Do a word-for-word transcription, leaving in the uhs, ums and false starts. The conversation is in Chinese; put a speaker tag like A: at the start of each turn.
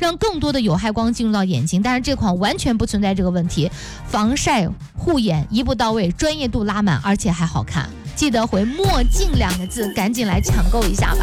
A: 让更多的有害光进入到眼睛。但是这款完全不存在这个问题，防晒护眼一步到位，专业度拉满，而且还好看。记得回墨镜两个字，赶紧来抢购一下吧。